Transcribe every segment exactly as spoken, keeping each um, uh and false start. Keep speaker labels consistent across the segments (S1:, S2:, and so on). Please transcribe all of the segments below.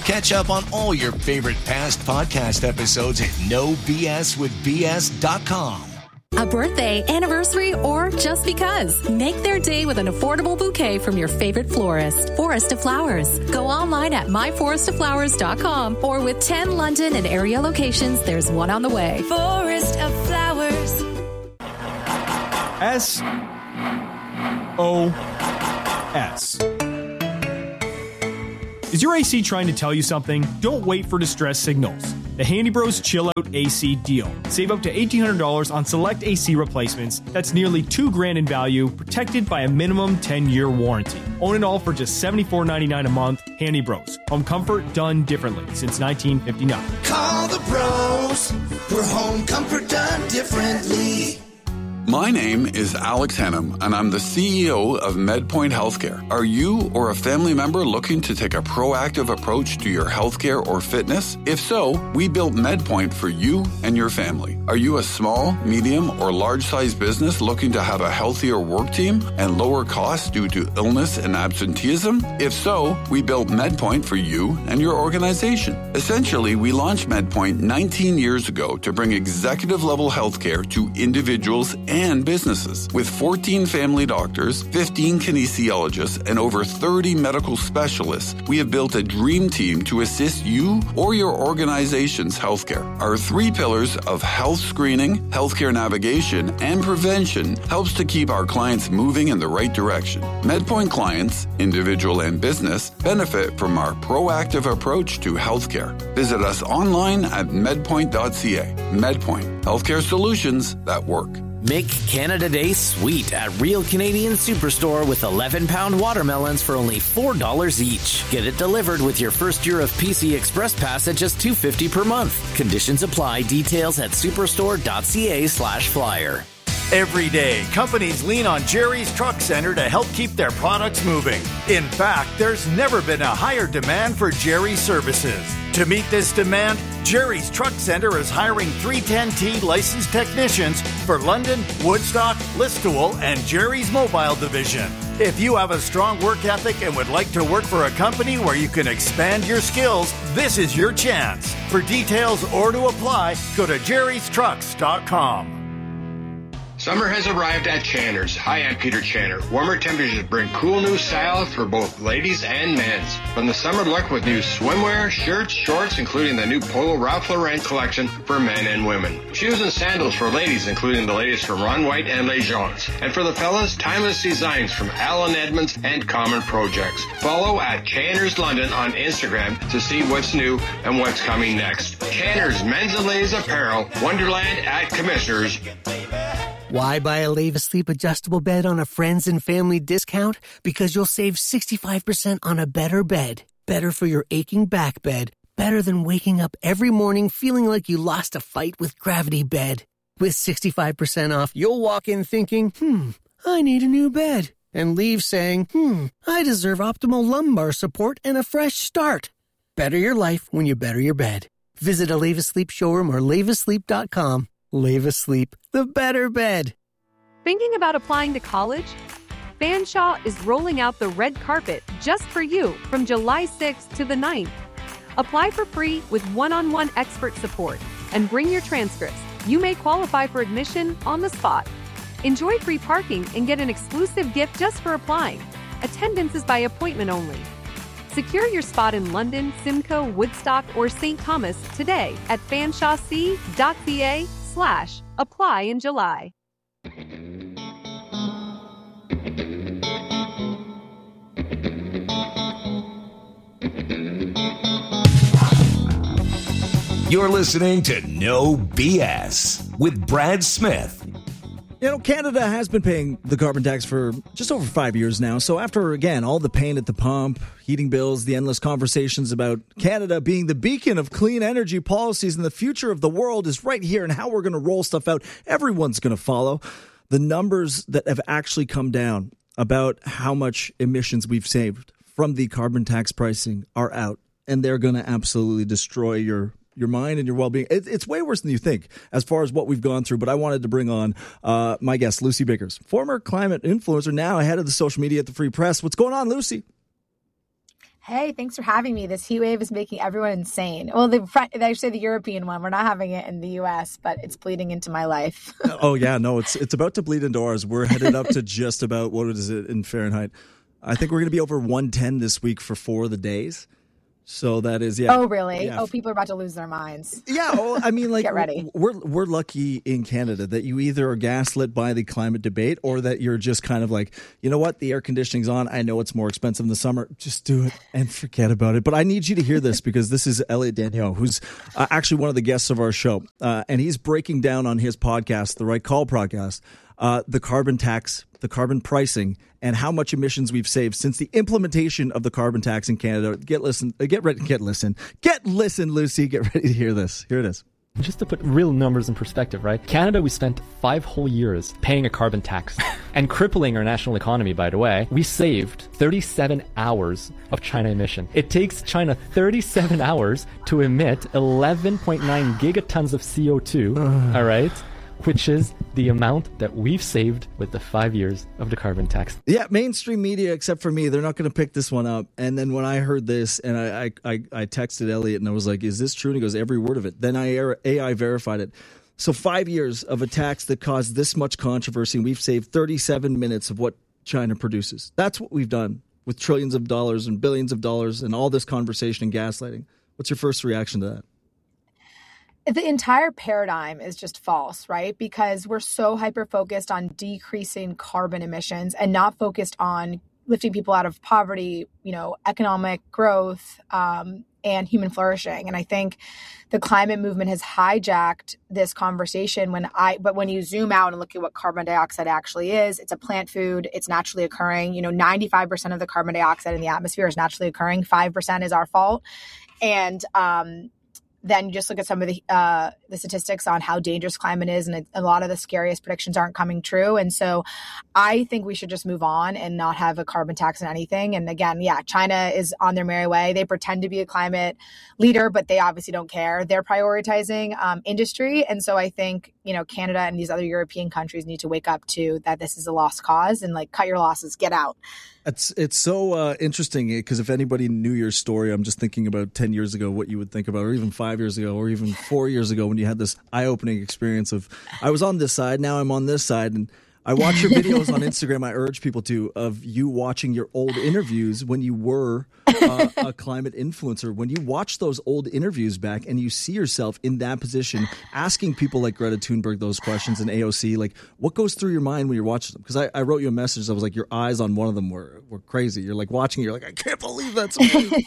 S1: Catch up on all your favorite past podcast episodes at no b s with b s dot com.
S2: A birthday, anniversary, or just because. Make their day with an affordable bouquet from your favorite florist. Forest of Flowers. Go online at my forest of flowers dot com or with ten London and area locations, there's one on the way. Forest of Flowers.
S3: S O S. Is your A C trying to tell you something? Don't wait for distress signals. The Handy Bros Chill Out A C deal. Save up to eighteen hundred dollars on select A C replacements. That's nearly two grand in value, protected by a minimum ten-year warranty. Own it all for just seventy-four ninety-nine a month. Handy Bros. Home comfort done differently since nineteen fifty-nine.
S4: Call the bros for home comfort done differently.
S5: My name is Alex Hannum, and I'm the C E O of MedPoint Healthcare. Are you or a family member looking to take a proactive approach to your healthcare or fitness? If so, we built MedPoint for you and your family. Are you a small, medium, or large-sized business looking to have a healthier work team and lower costs due to illness and absenteeism? If so, we built MedPoint for you and your organization. Essentially, we launched MedPoint nineteen years ago to bring executive-level healthcare to individuals and and businesses. With fourteen family doctors, fifteen kinesiologists, and over thirty medical specialists, we have built a dream team to assist you or your organization's healthcare. Our three pillars of health screening, healthcare navigation, and prevention helps to keep our clients moving in the right direction. MedPoint clients, individual and business, benefit from our proactive approach to healthcare. Visit us online at medpoint dot c a. MedPoint, healthcare solutions that work.
S6: Make Canada Day sweet at Real Canadian Superstore with eleven pound watermelons for only four dollars each. Get it delivered with your first year of P C Express Pass at just two dollars and fifty cents per month. Conditions apply. Details at superstore dot c a slash flyer.
S7: Every day, companies lean on Jerry's Truck Center to help keep their products moving. In fact, there's never been a higher demand for Jerry's services. To meet this demand, Jerry's Truck Center is hiring three ten T licensed technicians for London, Woodstock, Listowel, and Jerry's Mobile Division. If you have a strong work ethic and would like to work for a company where you can expand your skills, this is your chance. For details or to apply, go to jerrys trucks dot com.
S8: Summer has arrived at Channer's. Hi, I'm Peter Channer. Warmer temperatures bring cool new styles for both ladies and men's. From the summer look with new swimwear, shirts, shorts, including the new Polo Ralph Lauren collection for men and women. Shoes and sandals for ladies, including the latest from Ron White and Les Jones. And for the fellas, timeless designs from Alan Edmonds and Common Projects. Follow at Channer's London on Instagram to see what's new and what's coming next. Channer's Men's and Ladies Apparel, Wonderland at Commissioners.
S9: Why buy a Leva Sleep adjustable bed on a friends and family discount? Because you'll save sixty-five percent on a better bed. Better for your aching back bed. Better than waking up every morning feeling like you lost a fight with Gravity Bed. With sixty-five percent off, you'll walk in thinking, hmm, I need a new bed. And leave saying, hmm, I deserve optimal lumbar support and a fresh start. Better your life when you better your bed. Visit a Leva Sleep showroom or leva sleep dot com. Leva Sleep, the better bed.
S10: Thinking about applying to college? Fanshawe is rolling out the red carpet just for you from July sixth to the ninth. Apply for free with one-on-one expert support and bring your transcripts. You may qualify for admission on the spot. Enjoy free parking and get an exclusive gift just for applying. Attendance is by appointment only. Secure your spot in London, Simcoe, Woodstock, or Saint Thomas today at fanshawec dot c a slash apply in July.
S1: You're listening to No B S with Brad Smith.
S11: You know, Canada has been paying the carbon tax for just over five years now. So after, again, all the pain at the pump, heating bills, the endless conversations about Canada being the beacon of clean energy policies and the future of the world is right here and how we're going to roll stuff out, everyone's going to follow. The numbers that have actually come down about how much emissions we've saved from the carbon tax pricing are out, and they're going to absolutely destroy your your mind and your well-being. It, it's way worse than you think as far as what we've gone through. But I wanted to bring on uh, my guest, Lucy Biggers, former climate influencer, now head of the social media at the Free Press. What's going on, Lucy?
S12: Hey, thanks for having me. This heat wave is making everyone insane. Well, the front, actually the European one, we're not having it in the U S, but it's bleeding into my life.
S11: Oh yeah, no, it's it's about to bleed into ours. We're headed up to just about, what is it in Fahrenheit? I think we're going to be over one ten this week for four of the days. So that is, yeah.
S12: Oh, really?
S11: Yeah.
S12: Oh, people are about to lose their minds.
S11: Yeah, well, I mean, like,
S12: Get ready.
S11: we're we're lucky in Canada that you either are gaslit by the climate debate or that you're just kind of like, you know what, the air conditioning's on. I know it's more expensive in the summer. Just do it and forget about it. But I need you to hear this because this is Elliot Daniel, who's uh, actually one of the guests of our show. Uh, and he's breaking down on his podcast, the Right Call podcast, uh, the carbon tax, the carbon pricing, and how much emissions we've saved since the implementation of the carbon tax in Canada. Get listen, get ready, get listen, get listen, Lucy. Get ready to hear this. Here it is.
S13: Just to put real numbers in perspective, right? Canada, we spent five whole years paying a carbon tax and crippling our national economy, by the way. We saved thirty-seven hours of China emission. It takes China thirty-seven hours to emit eleven point nine gigatons of C O two, all right? Which is the amount that we've saved with the five years of the carbon tax.
S11: Yeah, mainstream media, except for me, they're not going to pick this one up. And then when I heard this, and I, I, I, I texted Elliot, and I was like, is this true? And he goes, every word of it. Then I A I verified it. So five years of a tax that caused this much controversy, and we've saved thirty-seven minutes of what China produces. That's what we've done with trillions of dollars and billions of dollars and all this conversation and gaslighting. What's your first reaction to that?
S12: The entire paradigm is just false, right? Because we're so hyper-focused on decreasing carbon emissions and not focused on lifting people out of poverty, you know, economic growth, um, and human flourishing. And I think the climate movement has hijacked this conversation when I, but when you zoom out and look at what carbon dioxide actually is, it's a plant food, it's naturally occurring. You know, ninety-five percent of the carbon dioxide in the atmosphere is naturally occurring. five percent is our fault. And, um, then you just look at some of the uh, the statistics on how dangerous climate is, and it, a lot of the scariest predictions aren't coming true. And so I think we should just move on and not have a carbon tax on anything. And again, yeah, China is on their merry way. They pretend to be a climate leader, but they obviously don't care. They're prioritizing um, industry. And so I think, you know, Canada and these other European countries need to wake up to that this is a lost cause and like cut your losses, get out.
S11: It's it's so uh, interesting because if anybody knew your story, I'm just thinking about ten years ago what you would think about, or even five years ago, or even four years ago when you had this eye-opening experience of, I was on this side, now I'm on this side, and I watch your videos on Instagram. I urge people to, of you watching your old interviews when you were uh, a climate influencer. When you watch those old interviews back and you see yourself in that position, asking people like Greta Thunberg those questions and A O C, like what goes through your mind when you're watching them? Because I, I wrote you a message. I was like, your eyes on one of them were were crazy. You're like watching. You're like, I can't believe that's amazing.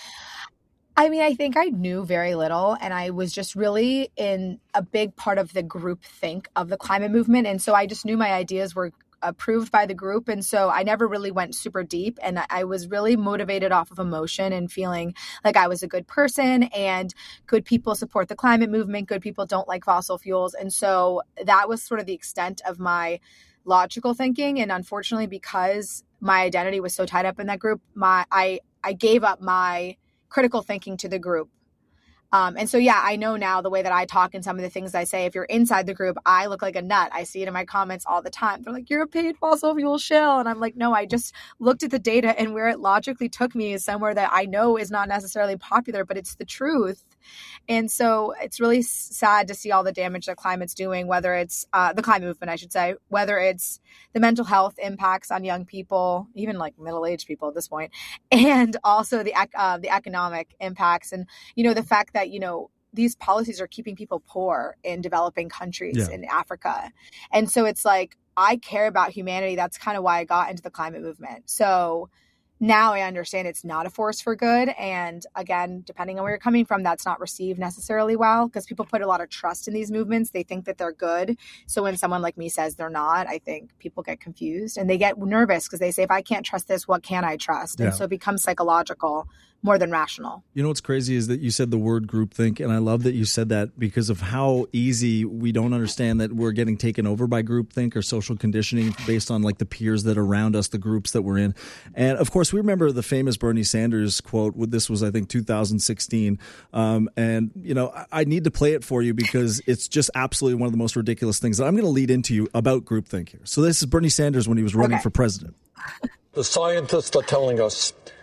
S12: I mean, I think I knew very little, and I was just really in a big part of the group think of the climate movement. And so I just knew my ideas were approved by the group. And so I never really went super deep. And I was really motivated off of emotion and feeling like I was a good person and good people support the climate movement. Good people don't like fossil fuels. And so that was sort of the extent of my logical thinking. And unfortunately, because my identity was so tied up in that group, my I I gave up my critical thinking to the group. Um, and so, yeah, I know now the way that I talk and some of the things I say, if you're inside the group, I look like a nut. I see it in my comments all the time. They're like, you're a paid fossil fuel shill. And I'm like, no, I just looked at the data and where it logically took me is somewhere that I know is not necessarily popular, but it's the truth. And so it's really sad to see all the damage that climate's doing, whether it's uh, the climate movement, I should say, whether it's the mental health impacts on young people, even like middle-aged people at this point, and also the uh, the economic impacts. And, you know, the fact that, you know, these policies are keeping people poor in developing countries yeah. in Africa. And so it's like, I care about humanity. That's kind of why I got into the climate movement. So now I understand it's not a force for good. And again, depending on where you're coming from, that's not received necessarily well because people put a lot of trust in these movements. They think that they're good. So when someone like me says they're not, I think people get confused and they get nervous because they say, if I can't trust this, what can I trust? Yeah. And so it becomes psychological more than rational.
S11: You know what's crazy is that you said the word groupthink, and I love that you said that because of how easy we don't understand that we're getting taken over by groupthink or social conditioning based on like the peers that are around us, the groups that we're in. And of course, we remember the famous Bernie Sanders quote. This was, I think, two thousand sixteen. Um, and, you know, I, I need to play it for you because it's just absolutely one of the most ridiculous things that I'm going to lead into you about groupthink here. So this is Bernie Sanders when he was running
S12: okay.
S11: for president.
S14: The scientists are telling us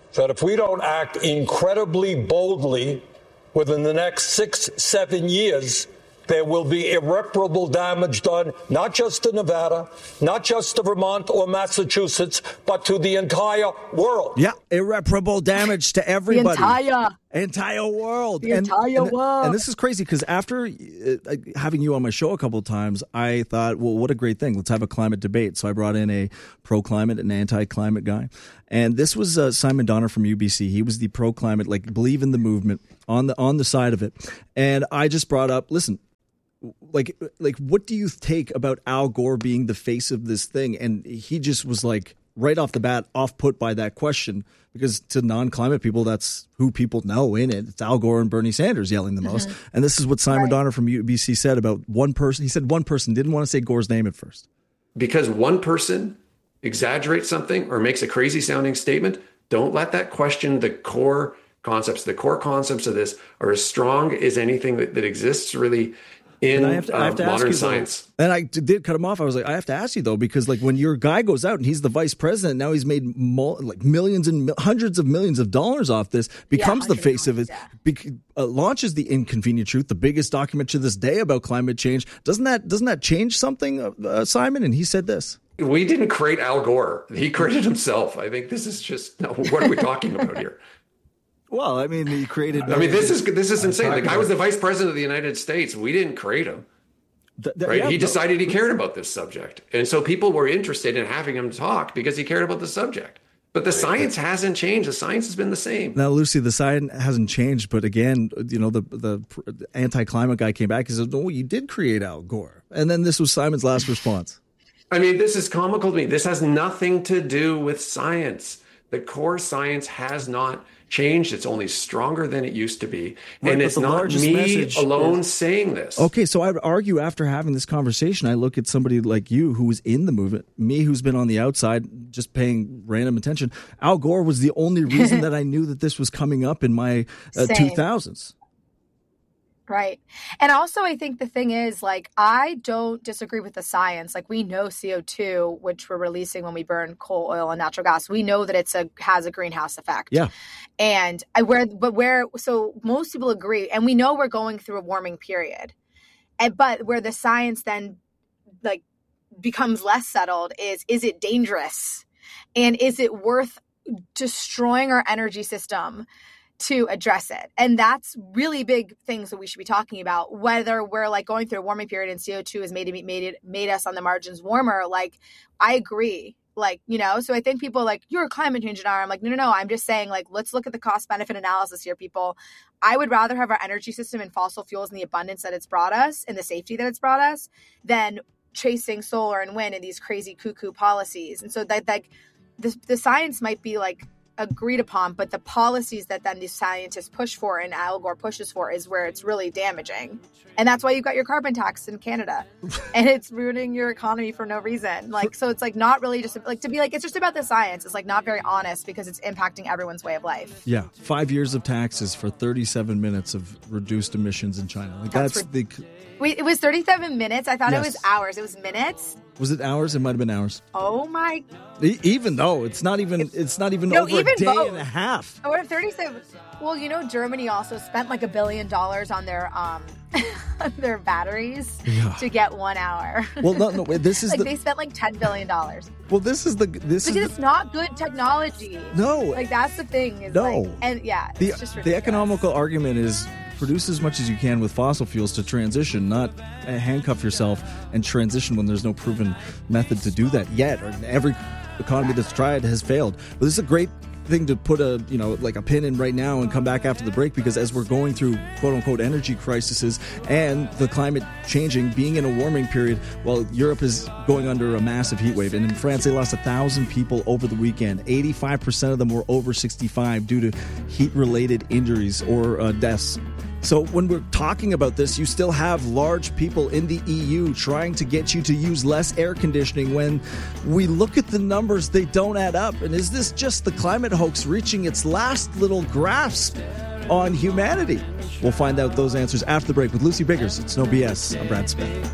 S14: that if we don't act incredibly boldly within the next six, seven years, there will be irreparable damage done, not just to Nevada, not just to Vermont or Massachusetts, but to the entire world.
S11: Yeah, irreparable damage to everybody.
S12: The entire,
S11: entire world.
S12: The
S11: and,
S12: entire
S11: and,
S12: world.
S11: And this is crazy because after uh, having you on my show a couple of times, I thought, well, what a great thing. Let's have a climate debate. So I brought in a pro-climate and anti-climate guy. And this was uh, Simon Donner from U B C. He was the pro-climate, like believe in the movement on the on the side of it. And I just brought up, listen, like like what do you take about Al Gore being the face of this thing? And he just was like right off the bat off put by that question, because to non-climate people, that's who people know in it. It's Al Gore and Bernie Sanders yelling the most. Mm-hmm. And this is what Simon right. Donner from U B C said about one person. He said one person, didn't want to say Gore's name at first.
S15: Because one person exaggerates something or makes a crazy sounding statement, don't let that question the core concepts. The core concepts of this are as strong as anything that, that exists really in I have to, I have to uh, modern you, science.
S11: Though, and I did cut him off. I was like, I have to ask you though, because like when your guy goes out and he's the vice president, now he's made mul- like millions and mil- hundreds of millions of dollars off this, becomes yeah, the face of it, yeah. be- uh, launches the Inconvenient Truth, the biggest document to this day about climate change. Doesn't that doesn't that change something, uh, uh, Simon? And he said this.
S15: We didn't create Al Gore. He created himself. I think this is just, no, what are we talking about here?
S11: Well, I mean, he created.
S15: I mean, this is this is insane. The guy was the vice president of the United States. We didn't create him. The, the, right? Yeah, he decided he cared about this subject. And so people were interested in having him talk because he cared about the subject. But the science hasn't changed. The science has been the same.
S11: Now, Lucy, the science hasn't changed. But again, you know, the the anti-climate guy came back and said, "No, you did create Al Gore." And then this was Simon's last response.
S15: I mean, this is comical to me. This has nothing to do with science. The core science has not changed. It's only stronger than it used to be. Right, and it's not me alone is, saying this.
S11: Okay, so I would argue after having this conversation, I look at somebody like you who was in the movement, me who's been on the outside just paying random attention. Al Gore was the only reason that I knew that this was coming up in my uh, two thousands.
S12: Right. And also, I think the thing is, like, I don't disagree with the science. Like, we know C O two, which we're releasing when we burn coal, oil, and natural gas, we know that it's a has a greenhouse effect.
S11: Yeah.
S12: And I where but where so most people agree, and we know we're going through a warming period. And but where the science then like becomes less settled is is it dangerous? And is it worth destroying our energy system to address it? And that's really big things that we should be talking about, whether we're like going through a warming period and C O two has made it made it made us on the margins warmer. Like, I agree. Like, you know, so I think people like, you're a climate change denier. I'm like, no, no, no. I'm just saying, like, let's look at the cost benefit analysis here, people. I would rather have our energy system and fossil fuels in the abundance that it's brought us and the safety that it's brought us than chasing solar and wind and these crazy cuckoo policies. And so that, like, the, the science might be like agreed upon, but the policies that then these scientists push for and Al Gore pushes for is where it's really damaging. And that's why you've got your carbon tax in Canada and it's ruining your economy for no reason. Like, so it's like not really just like to be like, it's just about the science. It's like not very honest because it's impacting everyone's way of life.
S11: Yeah. Five years of taxes for thirty-seven minutes of reduced emissions in China. Like that's, that's the...
S12: Wait, it was thirty-seven minutes? I thought yes. It was hours. It was minutes?
S11: Was it hours? It might have been hours.
S12: Oh my!
S11: Even though it's not even, it's not even no, over even a day both. and a half.
S12: Or thirty-seven. Well, you know, Germany also spent like a billion dollars on their um their batteries yeah. to get one hour.
S11: Well, no, no. This is
S12: like
S11: the,
S12: they spent like ten billion dollars.
S11: Well, this is the this
S12: because
S11: is
S12: it's
S11: the,
S12: not good technology.
S11: No,
S12: like that's the thing. Is
S11: no,
S12: like, and yeah, it's
S11: the,
S12: just ridiculous.
S11: The economical argument is produce as much as you can with fossil fuels to transition, not handcuff yourself and transition when there's no proven method to do that yet. Or every economy that's tried has failed. But this is a great thing to put a, you know, like a pin in right now and come back after the break, because as we're going through quote unquote energy crises and the climate changing, being in a warming period, while Europe is going under a massive heat wave, and in France they lost a thousand people over the weekend. eighty-five percent of them were over sixty-five due to heat related injuries or uh, deaths. So when we're talking about this, you still have large people in the E U trying to get you to use less air conditioning. When we look at the numbers, they don't add up. And is this just the climate hoax reaching its last little grasp on humanity? We'll find out those answers after the break with Lucy Biggers. It's No B S. I'm Brad Smith.